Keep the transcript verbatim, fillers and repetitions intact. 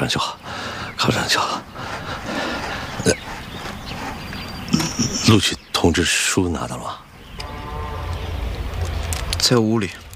上就好，考上就好。呃，录取通知书拿到了吗？ 在屋里。